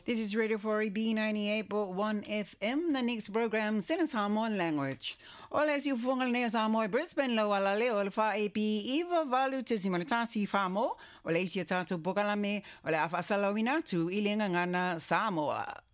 This is Radio 4EB 98.1 FM. The next program is Samoan language. Ola si ufungal na Samoa Brisbane lo ala leo fa AP Eva Valu tesimanatasi famo. Ola isi tatu pokalame ola afasala winatu ilenga ngana Samoa.